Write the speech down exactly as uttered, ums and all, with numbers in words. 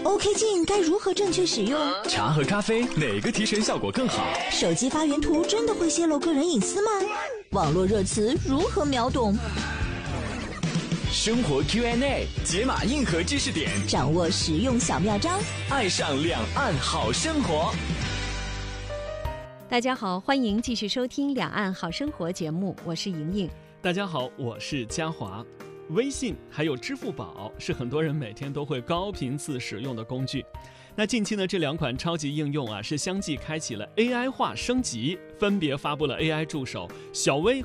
OK 镜该如何正确使用？ 茶和咖啡哪个提神效果更好？ 手机发原图真的会泄露个人隐私吗？网络热词如何秒懂？ 生活 Q and A 解码硬核知识点， 掌握实用小妙招， 爱上两岸好生活。 大家好，欢迎继续收听《两岸好生活》节目，我是莹莹。 大家好，我是嘉华。微信还有支付宝是很多人每天都会高频次使用的工具。那近期呢，这两款超级应用啊，是相继开启了 A I 化升级，分别发布了 A I 助手小薇